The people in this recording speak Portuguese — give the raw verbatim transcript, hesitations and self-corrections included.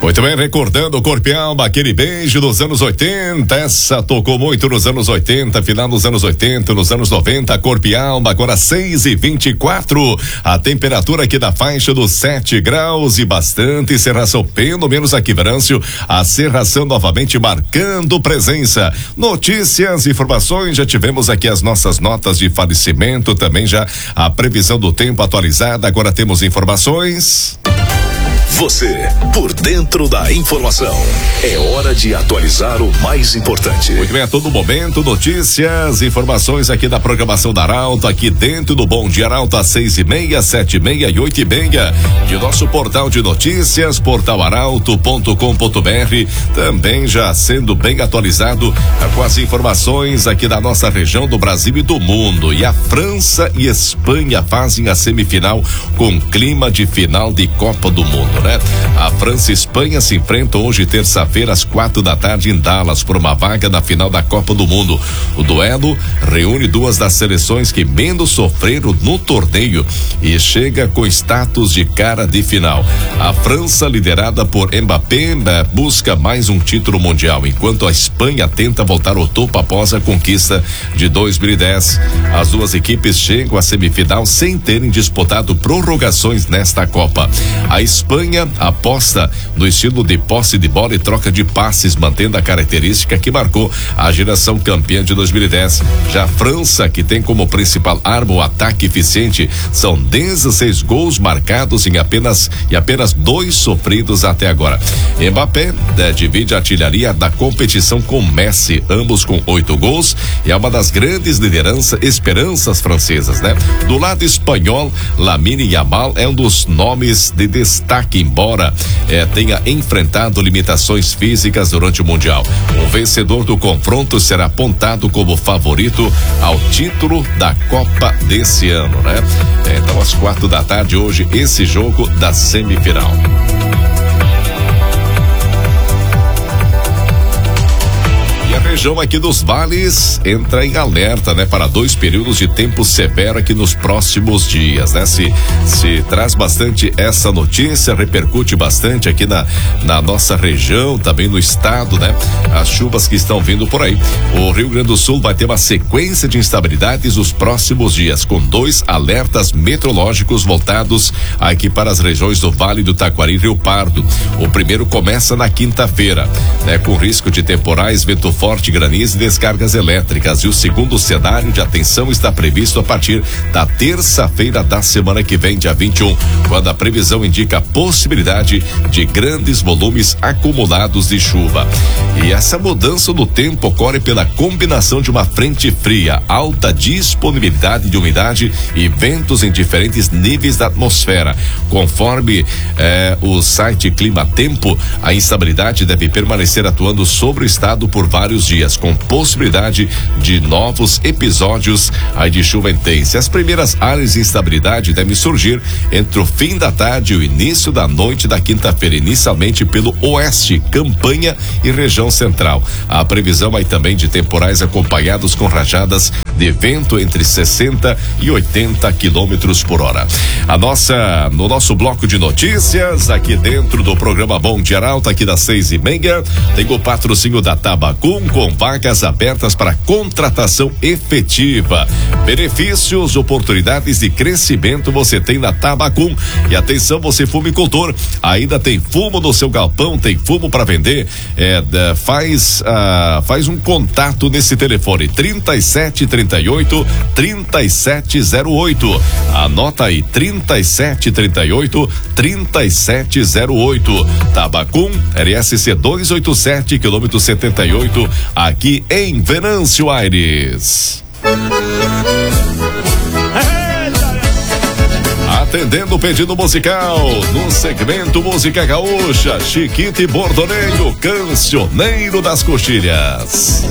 Muito bem, recordando o Corpo e Alma, aquele beijo dos anos oitenta, essa tocou muito nos anos oitenta, final dos anos oitenta, nos anos noventa, Corpo e Alma, agora seis e vinte e quatro, a temperatura aqui da faixa dos sete graus e bastante serração, pelo menos aqui, Venâncio, a serração novamente marcando presença. Notícias, informações, já tivemos aqui as nossas notas de falecimento, também já a previsão do tempo atualizada, agora temos informações. Você, por dentro da informação. É hora de atualizar o mais importante. Muito bem, a todo momento, notícias, informações aqui da programação da Arauto, aqui dentro do Bom Dia Arauto, às seis e meia, sete e meia e oito e meia, de nosso portal de notícias, portal arauto ponto com ponto br, também já sendo bem atualizado com as informações aqui da nossa região, do Brasil e do mundo. E a França e Espanha fazem a semifinal com clima de final de Copa do Mundo, né? A França e Espanha se enfrentam hoje, terça-feira, às quatro da tarde, em Dallas, por uma vaga na final da Copa do Mundo. O duelo reúne duas das seleções que menos sofreram no torneio e chega com status de cara de final. A França, liderada por Mbappé, busca mais um título mundial, enquanto a Espanha tenta voltar ao topo após a conquista de dois mil e dez. As duas equipes chegam à semifinal sem terem disputado prorrogações nesta Copa. A Espanha aposta no estilo de posse de bola e troca de passes, mantendo a característica que marcou a geração campeã de dois mil e dez. Já a França, que tem como principal arma o ataque eficiente, são dezesseis gols marcados em apenas e apenas dois sofridos até agora. Mbappé né, divide a artilharia da competição com Messi, ambos com oito gols, e é uma das grandes lideranças, esperanças francesas, né? Do lado espanhol, Lamine Yamal é um dos nomes de destaque, embora eh, tenha enfrentado limitações físicas durante o Mundial. O vencedor do confronto será apontado como favorito ao título da Copa desse ano, né? Eh, então, às quatro da tarde hoje, esse jogo da semifinal. A região aqui dos vales entra em alerta, né, para dois períodos de tempo severo aqui nos próximos dias, né? Se, se traz bastante essa notícia, repercute bastante aqui na, na nossa região, também no estado, né? As chuvas que estão vindo por aí. O Rio Grande do Sul vai ter uma sequência de instabilidades nos próximos dias, com dois alertas meteorológicos voltados aqui para as regiões do Vale do Taquari e Rio Pardo. O primeiro começa na quinta-feira, né, com risco de temporais, vento forte, granizo e descargas elétricas, e o segundo cenário de atenção está previsto a partir da terça-feira da semana que vem, dia vinte e um, quando a previsão indica a possibilidade de grandes volumes acumulados de chuva. E essa mudança do tempo ocorre pela combinação de uma frente fria, alta disponibilidade de umidade e ventos em diferentes níveis da atmosfera. Conforme eh, o site Clima Tempo, a instabilidade deve permanecer atuando sobre o estado por vários dias, com possibilidade de novos episódios aí de chuva intensa. As primeiras áreas de instabilidade devem surgir entre o fim da tarde e o início da noite da quinta-feira, inicialmente pelo oeste, Campanha e região central. A previsão aí também de temporais acompanhados com rajadas de vento entre sessenta e oitenta quilômetros por hora. A nossa, no nosso bloco de notícias, aqui dentro do programa Bom Dia Arauto, aqui das seis e meia, tem o patrocínio da Tabacum, com vagas abertas para contratação efetiva. Benefícios, oportunidades de crescimento você tem na Tabacum. E atenção, você fumicultor, ainda tem fumo no seu galpão, tem fumo para vender? É, faz, ah, faz um contato nesse telefone, trinta e sete, trinta e oito, trinta e sete zero oito. Anota aí, trinta e sete, trinta e oito, trinta e sete zero oito. Tabacum, R S C duzentos e oitenta e sete, quilômetro setenta e oito, aqui em Venâncio Aires. Atendendo o pedido musical, no segmento Música Gaúcha, Chiquito e Bordoneio, Cancioneiro das Coxilhas.